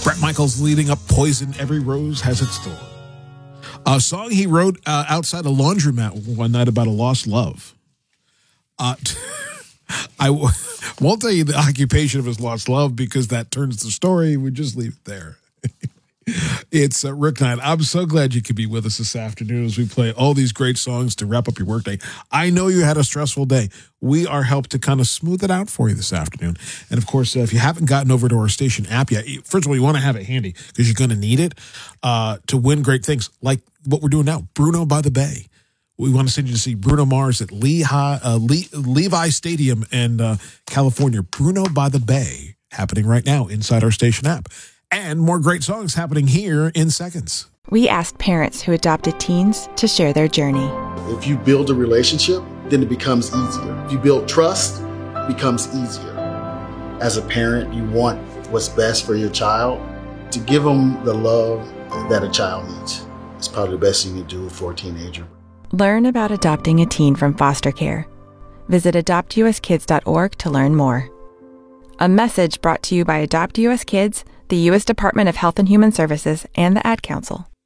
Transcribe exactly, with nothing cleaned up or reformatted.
Bret Michaels leading up Poison, Every Rose Has Its Thorn. A song he wrote uh, outside a laundromat one night about a lost love. Uh, I w- won't tell you the occupation of his lost love because that turns the story. We just leave it there. It's uh, Rook Night. I'm so glad you could be with us this afternoon as we play all these great songs to wrap up your workday. I know you had a stressful day. We are helped to kind of smooth it out for you this afternoon. And of course, uh, if you haven't gotten over to our station app yet, first of all, you want to have it handy because you're going to need it uh, to win great things like what we're doing now, Bruno by the Bay. We want to send you to see Bruno Mars at Lehigh, uh, Le- Levi Stadium in uh, California. Bruno by the Bay happening right now inside our station app. And more great songs happening here in seconds. We asked parents who adopted teens to share their journey. If you build a relationship, then it becomes easier. If you build trust, it becomes easier. As a parent, you want what's best for your child. To give them the love that a child needs is probably the best thing you do for a teenager. Learn about adopting a teen from foster care. Visit adopt u s kids dot org to learn more. A message brought to you by Adopt U S Kids, the U S Department of Health and Human Services, and the Ad Council.